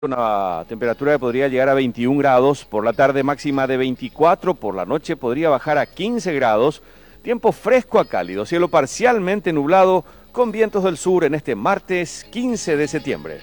Una temperatura que podría llegar a 21 grados, por la tarde máxima de 24, por la noche podría bajar a 15 grados, tiempo fresco a cálido, cielo parcialmente nublado con vientos del sur en este martes 15 de septiembre.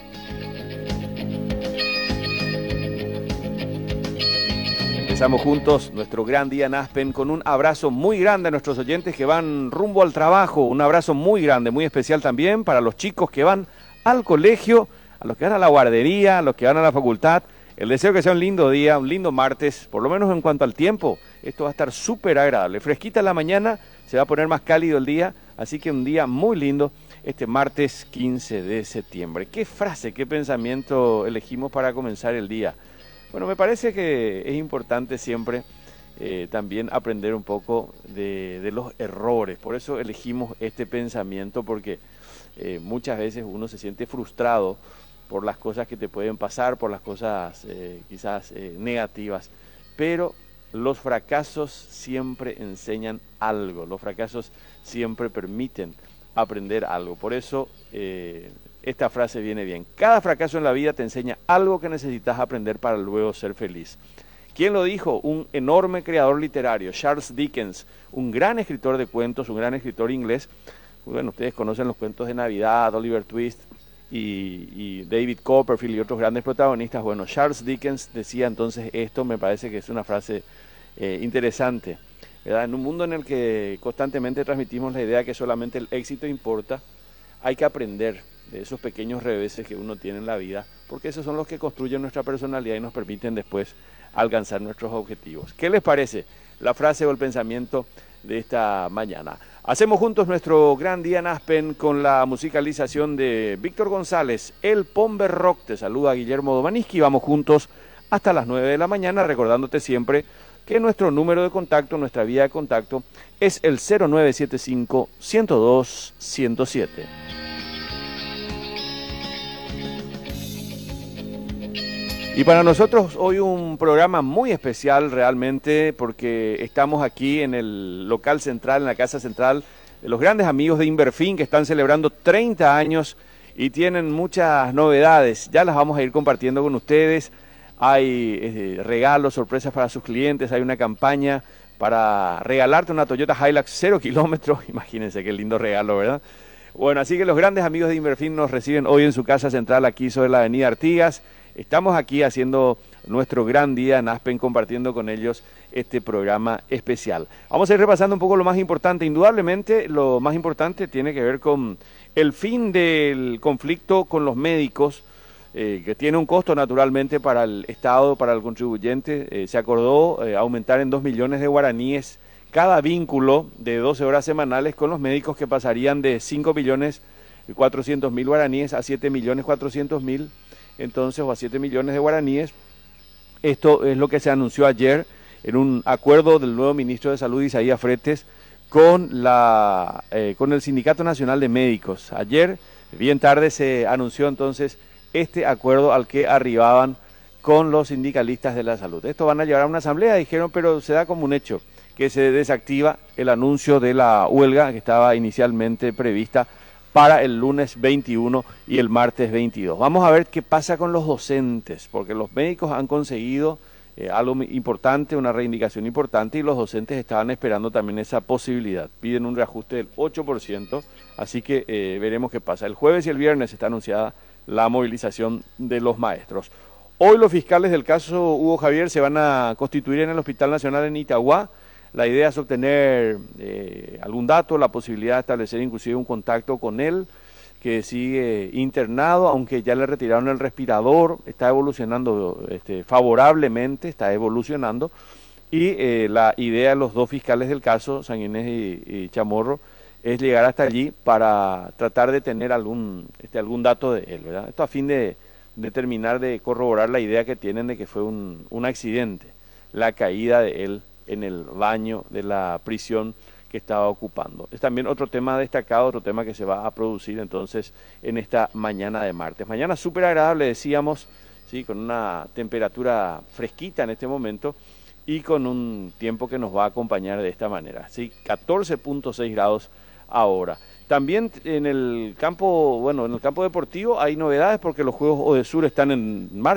Empezamos juntos nuestro gran día en Aspen con un abrazo muy grande a nuestros oyentes que van rumbo al trabajo, un abrazo muy grande, muy especial también para los chicos que van al colegio, a los que van a la guardería, a los que van a la facultad. El deseo que sea un lindo día, un lindo martes, por lo menos en cuanto al tiempo. Esto va a estar súper agradable. Fresquita en la mañana, se va a poner más cálido el día, así que un día muy lindo este martes 15 de septiembre. ¿Qué frase, qué pensamiento elegimos para comenzar el día? Bueno, me parece que es importante siempre también aprender un poco de los errores. Por eso elegimos este pensamiento, porque muchas veces uno se siente frustrado por las cosas que te pueden pasar, por las cosas quizás negativas, pero los fracasos siempre enseñan algo, los fracasos siempre permiten aprender algo. Por eso esta frase viene bien. Cada fracaso en la vida te enseña algo que necesitas aprender para luego ser feliz. ¿Quién lo dijo? Un enorme creador literario, Charles Dickens, un gran escritor de cuentos, un gran escritor inglés. Bueno, ustedes conocen los cuentos de Navidad, Oliver Twist y David Copperfield y otros grandes protagonistas. Bueno, Charles Dickens decía entonces esto, me parece que es una frase interesante, ¿verdad? En un mundo en el que constantemente transmitimos la idea que solamente el éxito importa, hay que aprender de esos pequeños reveses que uno tiene en la vida, porque esos son los que construyen nuestra personalidad y nos permiten después alcanzar nuestros objetivos. ¿Qué les parece la frase o el pensamiento de esta mañana? Hacemos juntos nuestro gran día en Aspen con la musicalización de Víctor González, el Pomber Rock. Te saluda Guillermo Domaniski. Vamos juntos hasta las 9 de la mañana, recordándote siempre que nuestro número de contacto, nuestra vía de contacto, es el 0975-102-107. Y para nosotros hoy un programa muy especial realmente, porque estamos aquí en el local central, en la casa central de los grandes amigos de Inverfin, que están celebrando 30 años y tienen muchas novedades. Ya las vamos a ir compartiendo con ustedes. Hay regalos, sorpresas para sus clientes, hay una campaña para regalarte una Toyota Hilux 0 kilómetros. Imagínense qué lindo regalo, ¿verdad? Bueno, así que los grandes amigos de Inverfin nos reciben hoy en su casa central aquí sobre la avenida Artigas. Estamos aquí haciendo nuestro gran día en Aspen, compartiendo con ellos este programa especial. Vamos a ir repasando un poco lo más importante. Indudablemente, lo más importante tiene que ver con el fin del conflicto con los médicos, que tiene un costo naturalmente para el Estado, para el contribuyente. Se acordó aumentar en 2 millones de guaraníes cada vínculo de 12 horas semanales con los médicos, que pasarían de 5.400.000 guaraníes a 7.400.000. Entonces, o a 7 millones de guaraníes. Esto es lo que se anunció ayer en un acuerdo del nuevo ministro de Salud, Isaías Fretes, con el Sindicato Nacional de Médicos. Ayer, bien tarde, se anunció entonces este acuerdo al que arribaban con los sindicalistas de la salud. Esto van a llevar a una asamblea, dijeron, pero se da como un hecho que se desactiva el anuncio de la huelga que estaba inicialmente prevista para el lunes 21 y el martes 22. Vamos a ver qué pasa con los docentes, porque los médicos han conseguido algo importante, una reivindicación importante, y los docentes estaban esperando también esa posibilidad. Piden un reajuste del 8%, así que veremos qué pasa. El jueves y el viernes está anunciada la movilización de los maestros. Hoy los fiscales del caso Hugo Javier se van a constituir en el Hospital Nacional en Itagua. La idea es obtener algún dato, la posibilidad de establecer inclusive un contacto con él, que sigue internado, aunque ya le retiraron el respirador. Está evolucionando favorablemente, está evolucionando, y la idea de los dos fiscales del caso, Sanguinés y Chamorro, es llegar hasta allí para tratar de tener algún dato de él, ¿verdad? Esto a fin de terminar de corroborar la idea que tienen de que fue un accidente, la caída de él en el baño de la prisión que estaba ocupando. Es también otro tema destacado, otro tema que se va a producir entonces en esta mañana de martes. Mañana súper agradable, decíamos, ¿sí? Con una temperatura fresquita en este momento y con un tiempo que nos va a acompañar de esta manera, ¿sí? 14.6 grados ahora. También en el campo, bueno, en el campo deportivo hay novedades porque los Juegos Odesur están en marcha.